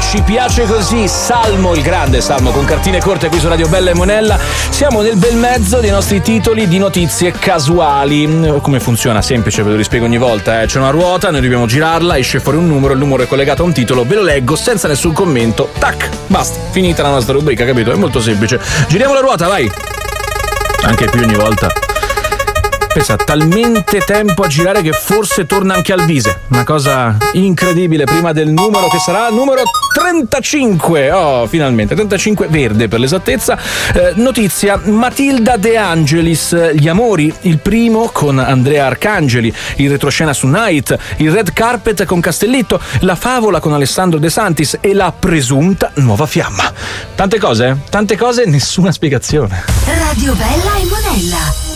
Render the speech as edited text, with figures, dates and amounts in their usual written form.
Ci piace così, Salmo, il grande Salmo, con cartine corte qui su Radio Bella e Monella. Siamo nel bel mezzo dei nostri titoli di notizie casuali. Come funziona? Semplice, ve lo rispiego ogni volta. C'è una ruota, noi dobbiamo girarla, esce fuori un numero, il numero è collegato a un titolo, ve lo leggo senza nessun commento, tac, basta, finita la nostra rubrica, capito? È molto semplice. Giriamo la ruota, vai! Anche qui ogni volta pensa, talmente tempo a girare che forse torna anche al Vise. Una cosa incredibile, prima del numero che sarà numero 35. Oh, finalmente, 35 verde per l'esattezza. Notizia, Matilda De Angelis, Gli amori, il primo con Andrea Arcangeli, il retroscena su Night, il red carpet con Castellitto, la favola con Alessandro De Santis e la presunta nuova fiamma. Tante cose, nessuna spiegazione. Radio Bella e Monella.